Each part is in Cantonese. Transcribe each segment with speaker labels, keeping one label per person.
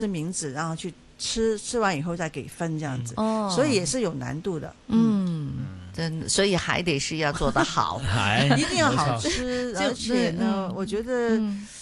Speaker 1: 名字，然后去吃完以后再给分这样子，所以也是有难度的。
Speaker 2: 真所以还得是要做得好，
Speaker 1: 一定要好吃，而且呢，我觉得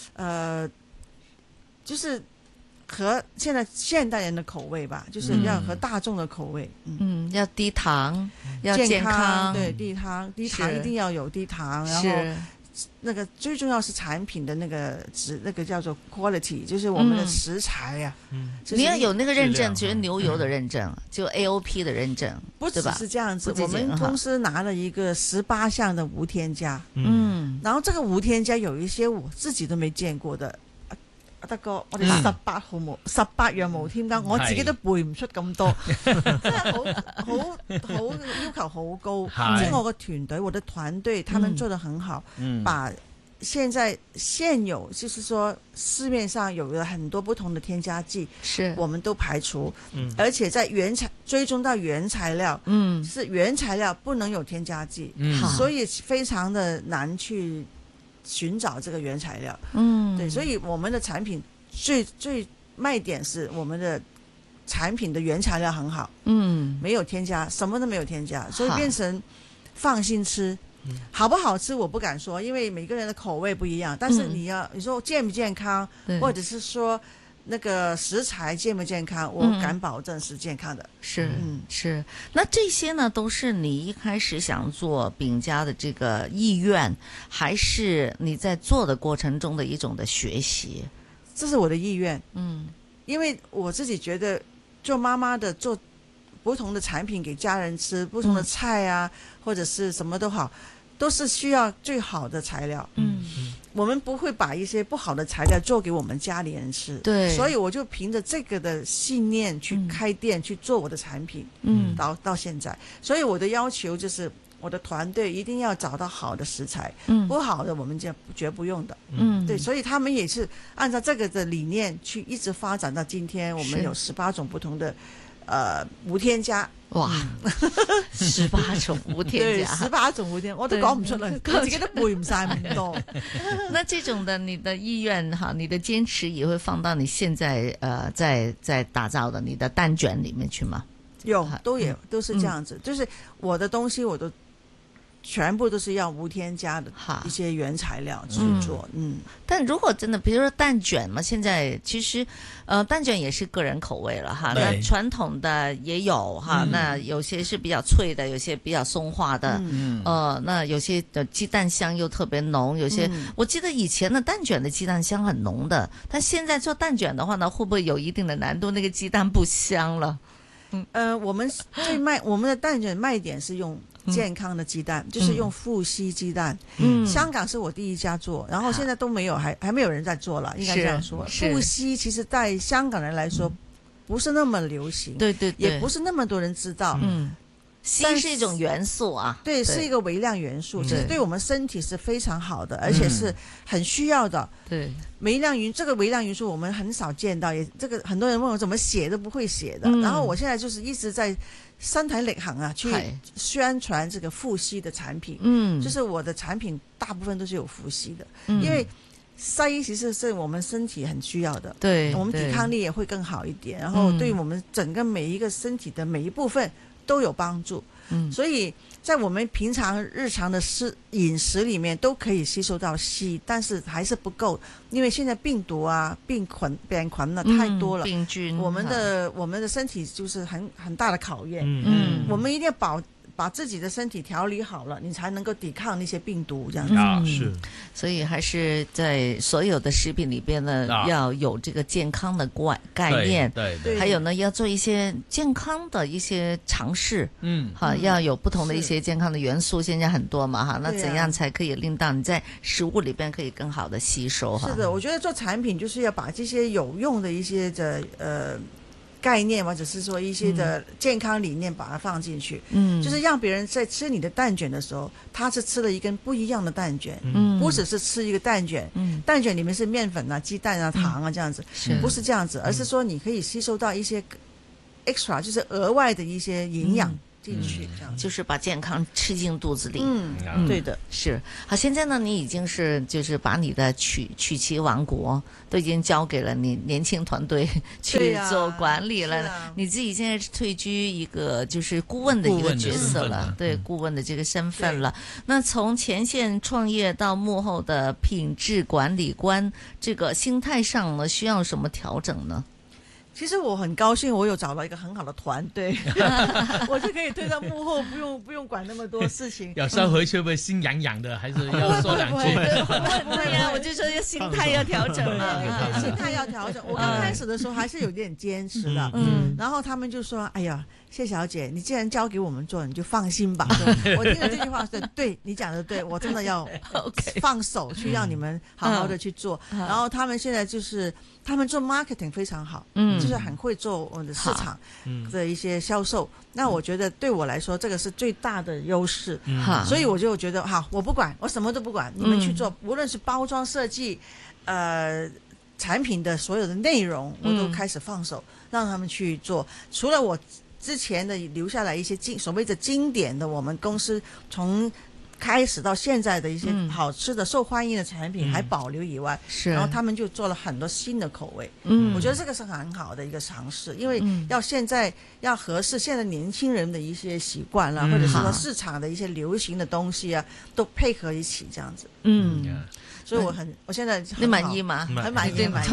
Speaker 1: 就是和现代人的口味吧，就是要和大众的口味，
Speaker 2: 要低糖，要健康，
Speaker 1: 对，低糖一定要有低糖，然后那个最重要是产品的那个叫做 quality， 就是我们的食材呀。
Speaker 2: 你要有那个认证，就是牛油的认证，就 AOP 的认证，
Speaker 1: 不只是这样子。我们公司拿了一个18项的无添加，然后这个无添加有一些我自己都沒見過的。德哥，我哋18樣無添加，我自己都背唔出咁多，真係好要求好高。即係我個團隊，我的團隊，他們做得很好，把現有就是說市面上有了很多不同的添加劑，我們都排除，而且在追蹤到原材料，是原材料不能有添加劑，所以非常的難去尋找這個原材料，對，所以我們的產品最賣點是我們的產品的原材料很好，沒有添加，什麼都沒有添加，所以變成放心吃。好不好吃我不敢說，因為每個人的口味不一樣，但是你說健不健康，或者是說那個食材健不健康，我敢保證是健康的。
Speaker 2: 是，那這些呢都是你一開始想做餅家的這個意願，還是你在做的過程中的一種的學習？
Speaker 1: 這是我的意願，因為我自己覺得做媽媽的做不同的產品給家人吃，不同的菜啊，或者是什麼都好，都是需要最好的材料。我們不會把一些不好的材料做給我們家裏人吃。對，所以我就憑着這個的信念去開店，去做我的產品。到現在，所以我的要求就是我的團隊一定要找到好的食材，不好的我們就絕不用的。對，所以他們也是按照這個的理念去一直發展到今天，我們有18種不同的無添加。
Speaker 2: 哇，18種無添加
Speaker 1: ，18種無添加，我都講唔出來，我自己都背唔晒咁多。
Speaker 2: 那這種的你的意願哈，你的堅持也會放到你現在在打造的你的蛋卷裏面去嗎？
Speaker 1: 有，都是這樣子，就是我的東西我都全部都是要無添加的一些原材料去做。
Speaker 2: 但如果真的比如說蛋卷嘛，現在其實蛋卷也是個人口味了哈，那傳統的也有哈，那有些是比較脆的，有些比較鬆化的，那有些的雞蛋香又特別濃，有些我記得以前的蛋卷的雞蛋香很濃的，但現在做蛋卷的話呢，會不會有一定的難度？那個雞蛋不香了？
Speaker 1: 我們的蛋卷賣點是用健康的雞蛋，就是用富硒雞蛋。香港是我第一家做，然後現在都沒有，還沒有人在做了，應該這樣說。富硒其實在香港人來說不是那麼流行，對，也不是那麼多人知道。
Speaker 2: 硒是一種元素啊，
Speaker 1: 對，是一個微量元素，其實對我們身體是非常好的，而且是很需要的。對，這個微量元素我們很少見到，也這個很多人問我怎麼寫都不會寫的。然後我現在就是一直在身體力行啊，去宣傳這個富硒的產品。就是我的產品大部分都是有富硒的，因為硒其實是我們身體很需要的，對，我們抵抗力也會更好一點，然後對我們整個每一個身體的每一部分都有幫助，所以在我們平常日常的飲食裡面都可以吸收到硒，但是還是不夠，因為現在病毒啊、病菌太多了，病菌，我們的身體就是很大的考驗，我們一定要把自己的身體調理好了，你才能夠抵抗那些病毒，這樣子。
Speaker 3: 是，
Speaker 2: 所以還是在所有的食品裏邊呢，要有這個健康的概念，對，還有呢，要做一些健康的一些嘗試，要有不同的一些健康的元素，現在很多嘛，哈，那怎樣才可以令到你在食物裏邊可以更好的吸收？哈，
Speaker 1: 是的，我覺得做產品就是要把這些有用的一些概念或者是說一些的健康理念把它放進去，就是讓別人在吃你的蛋卷的時候，他是吃了一根不一樣的蛋卷，不只是吃一個蛋卷，蛋卷裡面是麵粉啊、雞蛋啊、糖啊這樣子，不是這樣子，而是說你可以吸收到一些 extra，就是額外的一些營養。 进去，这样
Speaker 2: 就是把健康吃进肚子里。
Speaker 1: 对的，
Speaker 2: 是。好，现在呢，你已经是就是把你的曲奇王国都已经交给了你年轻团队去做管理了。你自己现在是退居一个就是顾问的一个角色了，对，顾问的这个身份了。那从前线创业到幕后的品质管理官，这个心态上呢，需要什么调整呢？
Speaker 1: 其实我很高兴，我有找到一个很好的团队，我就可以退到幕后，不用管那么多事情。
Speaker 3: 有时候回去会不会心痒痒的，还是要说两句？
Speaker 2: 对呀，我就说心态要调整了，
Speaker 1: 心态要调整。我刚开始的时候还是有点坚持的，然后他们就说：“哎呀，谢小姐，你既然交给我们做，你就放心吧。”我听了这句话是对，你讲的对，我真的要放手去让你们好好的去做。然后他们现在就是他们做 marketing 非常好，就是很会做我的市场的一些销售。那我觉得对我来说，这个是最大的优势。所以我就觉得好，我不管，我什么都不管，你们去做，无论是包装设计，产品的所有的内容，我都开始放手，让他们去做。除了我之前的留下来一些所谓的经典的，我们公司从开始到现在的一些好吃的、受欢迎的产品还保留以外，然后他们就做了很多新的口味。我觉得这个是很好的一个尝试，因为现在要合适现在年轻人的一些习惯啦，或者是说市场的一些流行的东西啊，都配合一起这样子。所以我现在
Speaker 2: 你满意吗？
Speaker 1: 很满意，满意。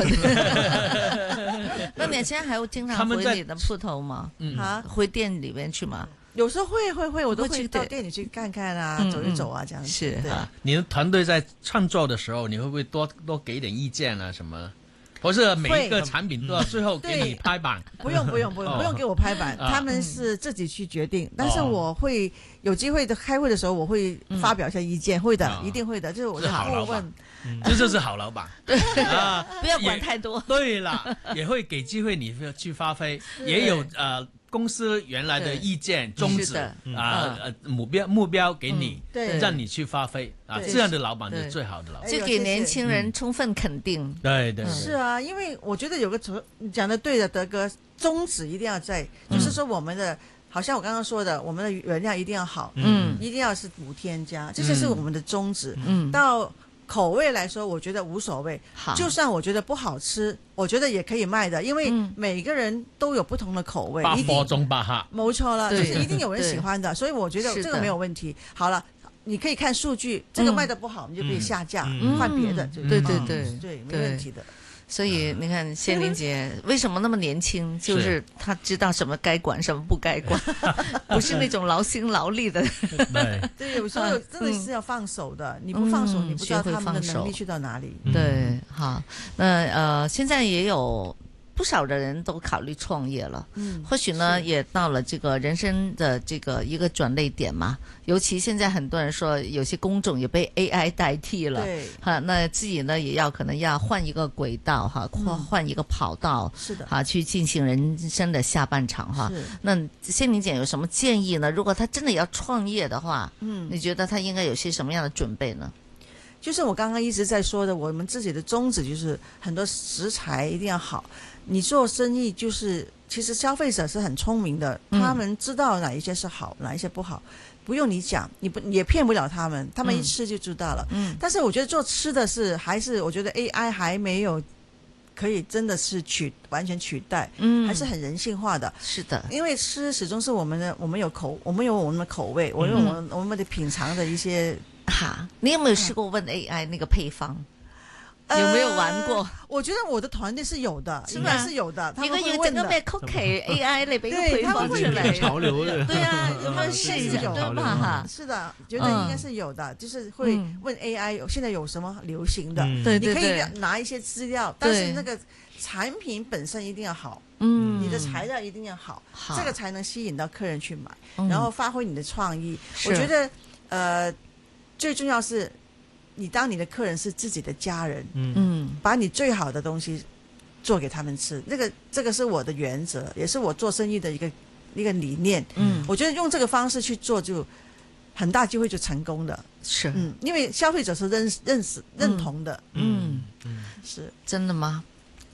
Speaker 2: 那你现在还会经常回你的铺头吗？回店里面去吗？
Speaker 1: 有时候会，我都会到店里去看看啊，走一走啊，这样子。
Speaker 2: 是
Speaker 3: 啊，你的团队在创作的时候，你会不会多给点意见啊什么？不是每一个产品都要最后给你拍板？
Speaker 1: 不用给我拍板，他们是自己去决定。但是我会有机会的开会的时候，我会发表一下意见，会的，一定会的。就是我的顾问，
Speaker 3: 这就是好老板。
Speaker 2: 不要管太多。
Speaker 3: 对了，也会给机会你去发挥，也有公司原来的意见宗旨目标给你，让你去发挥啊，这样的老板是最好的老板，
Speaker 2: 就给年轻人充分肯定。
Speaker 3: 对，
Speaker 1: 是啊，因为我觉得有个你讲的对的，德哥，宗旨一定要在，就是说我们的。好像我刚刚说的，我们的原料一定要好，一定要是无添加，这就是我们的宗旨。到口味来说，我觉得无所谓，就算我觉得不好吃，我觉得也可以卖的，因为每个人都有不同的口味，
Speaker 3: 百貨中百客，
Speaker 1: 冇錯啦，就是一定有人喜歡的，所以我覺得這個沒有問題。好了，你可以看數據，這個賣得不好，你就可以下架，換別的，
Speaker 2: 對，
Speaker 1: 沒問題的。
Speaker 2: 所以你看仙玲姐為什麼那麼年輕，就是她知道什麼該管，什麼不該管，不是那種勞心勞力的。
Speaker 1: 對，有時候真的是要放手的，你不放手，你不知道他們的能力去到哪裡。
Speaker 2: 對，好，那現在也有不少的人都考慮創業了，或許呢也到了這個人生的這個一個轉捩點嘛。尤其現在很多人說，有些工種也被 AI 代替了，
Speaker 1: 對，
Speaker 2: 那自己呢也可能要換一個軌道哈，換一個跑道，
Speaker 1: 是的，
Speaker 2: 去進行人生的下半場哈。那仙玲姐有什麼建議呢？如果他真的要創業的話，你覺得他應該有些什麼樣的準備呢？
Speaker 1: 就是我剛剛一直在說的，我們自己的宗旨就是很多食材一定要好。你做生意就是其實消費者是很聰明的，他們知道哪一些是好，哪一些不好，不用你講，也騙不了他們，他們一吃就知道了。但是我覺得做吃的是還是我覺得 AI 還沒有可以真的是完全取代，還是很人性化的。
Speaker 2: 是的，
Speaker 1: 因為吃始終是我們有我們的口味，我們的品嘗的一些。
Speaker 2: 你有沒有試過問 AI 那個配方？有沒有玩過？
Speaker 1: 我覺得我的團隊是有的，應該是有的。
Speaker 2: 如果要整個咩 cookie AI 你俾個配方出嚟，
Speaker 4: 潮流的。
Speaker 2: 對啊，有沒有試一下？對吧？
Speaker 1: 是的，覺得應該是有的，就是會問 AI 現在有什麼流行的，
Speaker 2: 對，
Speaker 1: 你可以拿一些資料，但是那個產品本身一定要好，你的材料一定要好，這個才能吸引到客人去買，然後發揮你的創意。我覺得最重要是。你當你的客人是自己的家人，把你最好的東西做給他們吃，這個是我的原則，也是我做生意的一個理念。我覺得用這個方式去做，就很大機會就成功的。
Speaker 2: 是，
Speaker 1: 因為消費者是認同的。是
Speaker 2: 真的嗎？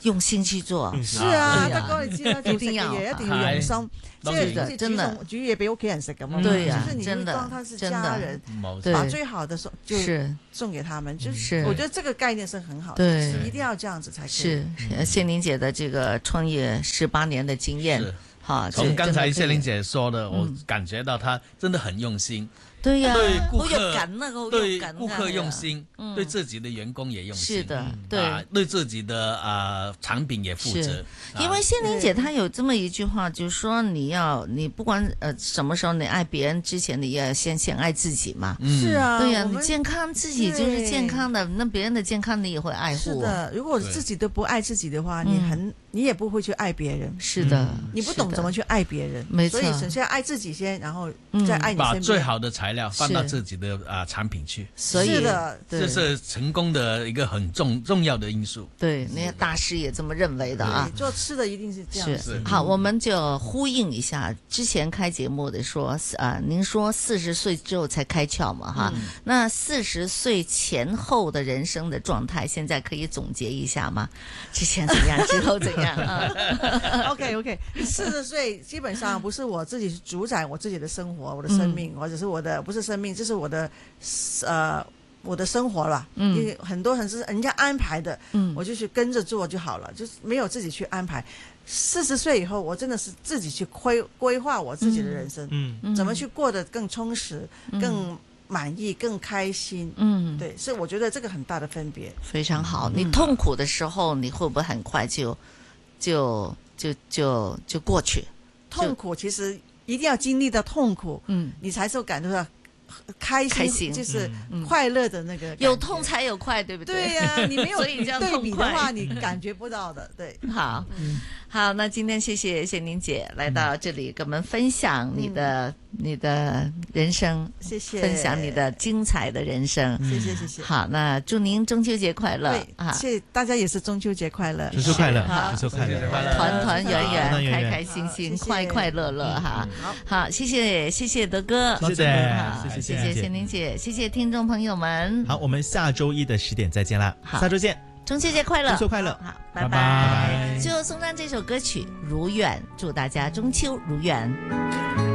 Speaker 2: 用心去做。
Speaker 1: 是啊，德哥你知啦，做食嘅嘢一定要用心。即係
Speaker 2: 真的
Speaker 1: 煮嘢俾屋企人食咁樣，
Speaker 2: 對呀，
Speaker 1: 就是你會當他是家人，把最好的送給他們，就是我覺得這個概念是很好的，對，一定要這樣子才可以。
Speaker 2: 是謝玲姐的這個創業18年的經驗，哈，
Speaker 3: 從剛才謝玲姐說的，我感覺到她真的很用心。
Speaker 2: 對呀，
Speaker 3: 對顧
Speaker 2: 客
Speaker 3: 對顧客用心，對自己的員工也用心，
Speaker 2: 是的，對，
Speaker 3: 對自己的產品也負責。
Speaker 2: 因為謝玲姐她有這麼一句話，就是說你不管什麼時候你愛別人之前，你要先愛自己嘛。
Speaker 1: 是啊，
Speaker 2: 對呀，你健康自己就是健康的，那別人的健康你也會愛護。
Speaker 1: 是的，如果自己都不愛自己的話，你也不會去愛別人。
Speaker 2: 是的，
Speaker 1: 你不懂怎麼去愛別人，
Speaker 2: 沒錯。
Speaker 1: 所以首先愛自己先，然後再愛你身邊。
Speaker 3: 把最好的材料放到自己的產品去，
Speaker 2: 所以
Speaker 3: 這是成功的一個很重要的因素。
Speaker 2: 對，那些大師也這麼認為的啊。
Speaker 1: 做吃的一定是這樣。
Speaker 2: 是好，我們就呼應一下之前開節目的說，您說40歲之後才開竅嘛，哈，那40歲前後的人生的狀態，現在可以總結一下嗎？之前怎樣，之後怎樣
Speaker 1: ？OK， 40歲基本上不是我自己主宰我自己的生活，我的生命，或者是我的不是生命，這是我的我的生活了。因為很多是人家安排的，我就去跟着做就好了，就是沒有自己去安排。40歲以後，我真的是自己去規劃我自己的人生，怎麼去過得更充實、更滿意、更開心。對，所以我覺得這個很大的分別。
Speaker 2: 非常好。你痛苦的時候，你會不會很快就過去？
Speaker 1: 痛苦其實一定要經歷到痛苦，你才是感覺到開心，就是快樂的那個。
Speaker 2: 有痛才有快，對不對？
Speaker 1: 對呀，你沒有對比的話，你感覺不到的。對，
Speaker 2: 好，好，那今天謝謝謝玲姐來到這裡，跟我們分享你的人生，
Speaker 1: 謝謝，
Speaker 2: 分享你的精彩的人生，
Speaker 1: 謝謝。
Speaker 2: 好，那祝您中秋節快樂，
Speaker 1: 謝謝大家，也是中秋節快樂，
Speaker 4: 中秋快樂，中秋快樂，
Speaker 2: 團團圓圓，開開心心，快快樂樂哈。好，謝謝德哥，
Speaker 4: 謝
Speaker 2: 謝謝玲姐，謝謝聽眾朋友們。
Speaker 4: 好，我們下周一的10點再見啦，下周見，
Speaker 2: 中秋節快樂，
Speaker 4: 中秋快樂，
Speaker 2: 好，拜拜。最後送上這首歌曲《如願》，祝大家中秋如願。